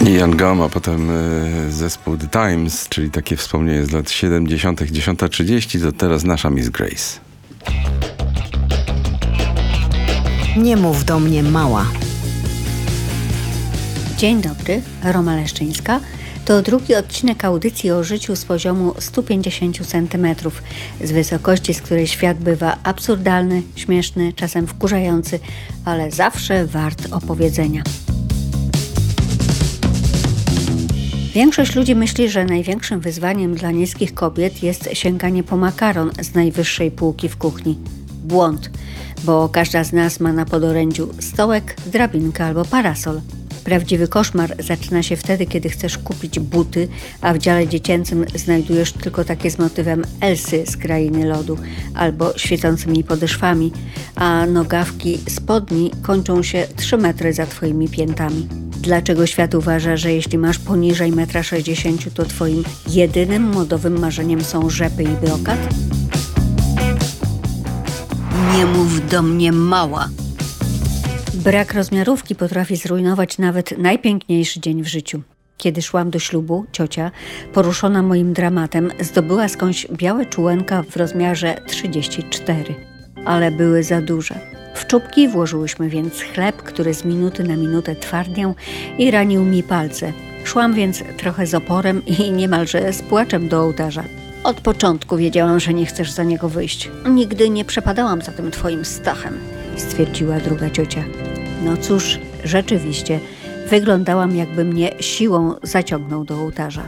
Ian Gum, a potem zespół The Times, czyli takie wspomnienie z lat 70., 10:30, to teraz nasza Miss Grace. Nie mów do mnie mała. Dzień dobry, Roma Leszczyńska. To drugi odcinek audycji o życiu z poziomu 150 cm, z wysokości, z której świat bywa absurdalny, śmieszny, czasem wkurzający, ale zawsze wart opowiedzenia. Większość ludzi myśli, że największym wyzwaniem dla niskich kobiet jest sięganie po makaron z najwyższej półki w kuchni. Błąd, bo każda z nas ma na podorędziu stołek, drabinkę albo parasol. Prawdziwy koszmar zaczyna się wtedy, kiedy chcesz kupić buty, a w dziale dziecięcym znajdujesz tylko takie z motywem Elsy z Krainy Lodu albo świecącymi podeszwami, a nogawki spodni kończą się 3 metry za twoimi piętami. Dlaczego świat uważa, że jeśli masz poniżej 1,60 m, to twoim jedynym modowym marzeniem są rzepy i brokat? Nie mów do mnie mała. Brak rozmiarówki potrafi zrujnować nawet najpiękniejszy dzień w życiu. Kiedy szłam do ślubu, ciocia, poruszona moim dramatem, zdobyła skądś białe czułenka w rozmiarze 34, ale były za duże. W czubki włożyłyśmy więc chleb, który z minuty na minutę twardniał i ranił mi palce. Szłam więc trochę z oporem i niemalże z płaczem do ołtarza. Od początku wiedziałam, że nie chcesz za niego wyjść. Nigdy nie przepadałam za tym twoim Stachem, stwierdziła druga ciocia. No cóż, rzeczywiście, wyglądałam, jakby mnie siłą zaciągnął do ołtarza.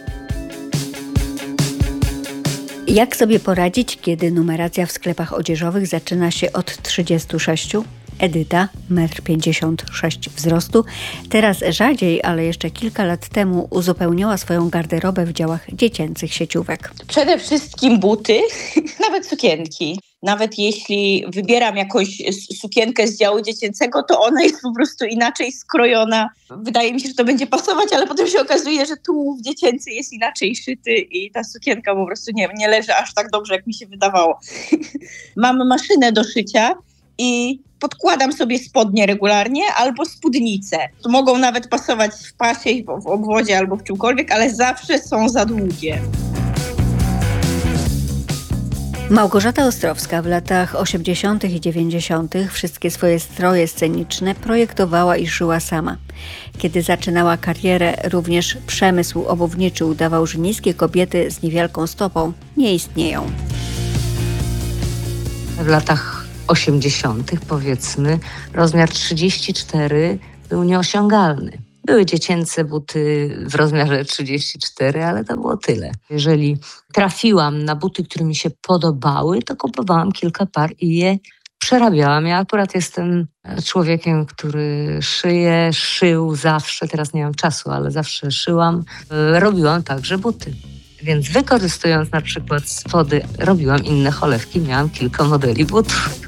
Jak sobie poradzić, kiedy numeracja w sklepach odzieżowych zaczyna się od 36? Edyta, 1,56 m wzrostu, teraz rzadziej, ale jeszcze kilka lat temu uzupełniała swoją garderobę w działach dziecięcych sieciówek. Przede wszystkim buty, nawet sukienki. Nawet jeśli wybieram jakąś sukienkę z działu dziecięcego, to ona jest po prostu inaczej skrojona. Wydaje mi się, że to będzie pasować, ale potem się okazuje, że tułów dziecięcy jest inaczej szyty i ta sukienka po prostu nie leży aż tak dobrze, jak mi się wydawało. Mam maszynę do szycia i podkładam sobie spodnie regularnie albo spódnice. To mogą nawet pasować w pasie, w obwodzie albo w czymkolwiek, ale zawsze są za długie. Małgorzata Ostrowska w latach 80. i 90. wszystkie swoje stroje sceniczne projektowała i szyła sama. Kiedy zaczynała karierę, również przemysł obuwniczy udawał, że niskie kobiety z niewielką stopą nie istnieją. W latach 80. powiedzmy, rozmiar 34 był nieosiągalny. Były dziecięce buty w rozmiarze 34, ale to było tyle. Jeżeli trafiłam na buty, które mi się podobały, to kupowałam kilka par i je przerabiałam. Ja akurat jestem człowiekiem, który szył zawsze, teraz nie mam czasu, ale zawsze szyłam. Robiłam także buty. Więc wykorzystując na przykład spody, robiłam inne cholewki, miałam kilka modeli butów.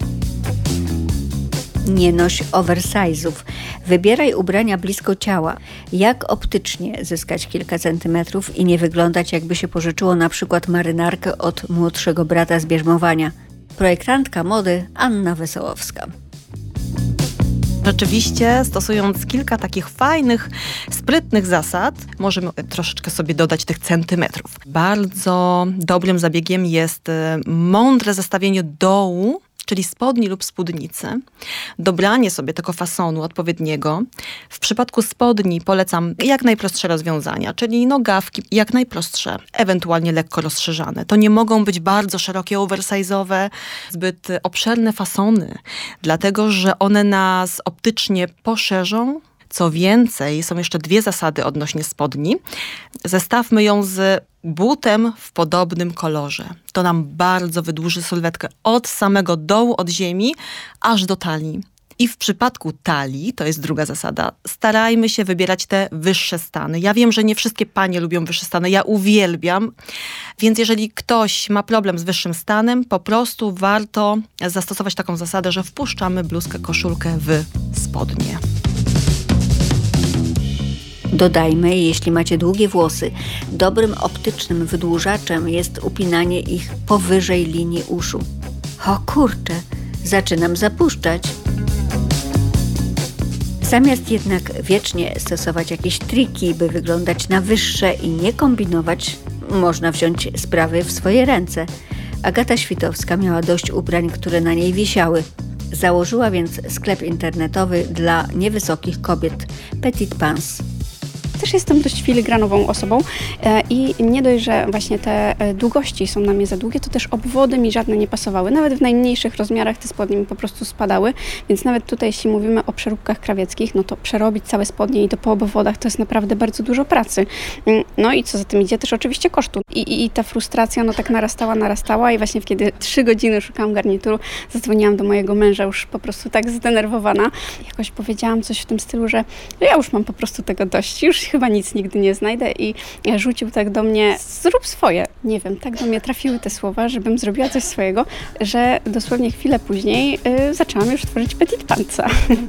Nie noś oversize'ów. Wybieraj ubrania blisko ciała. Jak optycznie zyskać kilka centymetrów i nie wyglądać, jakby się pożyczyło na przykład marynarkę od młodszego brata z bierzmowania. Projektantka mody Anna Wesołowska. Rzeczywiście, stosując kilka takich fajnych, sprytnych zasad, możemy troszeczkę sobie dodać tych centymetrów. Bardzo dobrym zabiegiem jest mądre zestawienie dołu, czyli spodni lub spódnicy, dobranie sobie tego fasonu odpowiedniego. W przypadku spodni polecam jak najprostsze rozwiązania, czyli nogawki jak najprostsze, ewentualnie lekko rozszerzane. To nie mogą być bardzo szerokie, oversize'owe, zbyt obszerne fasony, dlatego że one nas optycznie poszerzą. Co więcej, są jeszcze 2 zasady odnośnie spodni. Zestawmy ją z butem w podobnym kolorze. To nam bardzo wydłuży sylwetkę od samego dołu, od ziemi, aż do talii. I w przypadku talii, to jest druga zasada, starajmy się wybierać te wyższe stany. Ja wiem, że nie wszystkie panie lubią wyższe stany, ja uwielbiam, więc jeżeli ktoś ma problem z wyższym stanem, po prostu warto zastosować taką zasadę, że wpuszczamy bluzkę, koszulkę w spodnie. Dodajmy, jeśli macie długie włosy, dobrym optycznym wydłużaczem jest upinanie ich powyżej linii uszu. O kurczę, zaczynam zapuszczać. Zamiast jednak wiecznie stosować jakieś triki, by wyglądać na wyższe i nie kombinować, można wziąć sprawy w swoje ręce. Agata Świtowska miała dość ubrań, które na niej wisiały. Założyła więc sklep internetowy dla niewysokich kobiet Petite Pants. Też jestem dość filigranową osobą i nie dość, że właśnie te długości są na mnie za długie, to też obwody mi żadne nie pasowały. Nawet w najmniejszych rozmiarach te spodnie mi po prostu spadały, więc nawet tutaj, jeśli mówimy o przeróbkach krawieckich, no to przerobić całe spodnie i to po obwodach to jest naprawdę bardzo dużo pracy. No i co za tym idzie, też oczywiście kosztu. I ta frustracja no tak narastała i właśnie kiedy 3 godziny szukałam garnituru, zadzwoniłam do mojego męża już po prostu tak zdenerwowana. Jakoś powiedziałam coś w tym stylu, że ja już mam po prostu tego dość, już chyba nic nigdy nie znajdę i rzucił tak do mnie, zrób swoje. Nie wiem, tak do mnie trafiły te słowa, żebym zrobiła coś swojego, że dosłownie chwilę później zaczęłam już tworzyć Petite Pantsa.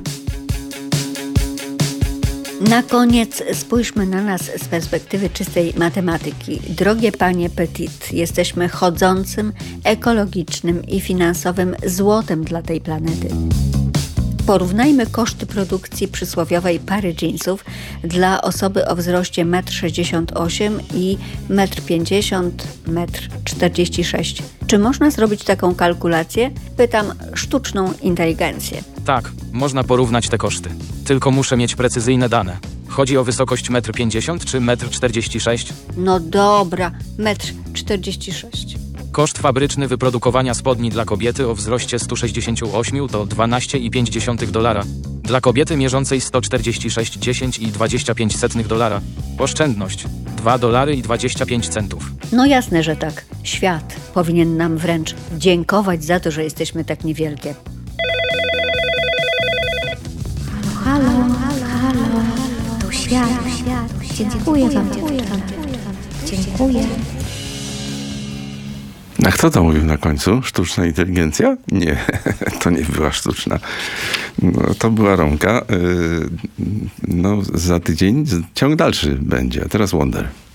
Na koniec spójrzmy na nas z perspektywy czystej matematyki. Drogie panie Petite, jesteśmy chodzącym, ekologicznym i finansowym złotem dla tej planety. Porównajmy koszty produkcji przysłowiowej pary dżinsów dla osoby o wzroście 1,68 m i 1,50 m, 1,46 m. Czy można zrobić taką kalkulację? Pytam sztuczną inteligencję. Tak, można porównać te koszty. Tylko muszę mieć precyzyjne dane. Chodzi o wysokość 1,50 m czy 1,46 m? No dobra, 1,46 m. Koszt fabryczny wyprodukowania spodni dla kobiety o wzroście 168 to $12,5. Dla kobiety mierzącej 146 $10,25. Oszczędność $2,25. No jasne, że tak. Świat powinien nam wręcz dziękować za to, że jesteśmy tak niewielkie. Halo, tu świat. Dziękuję wam, dziewczęta. Dziękuję. A kto to mówił na końcu? Sztuczna inteligencja? Nie, to nie była sztuczna. No, to była Romka. No, za tydzień ciąg dalszy będzie. A teraz Wonder.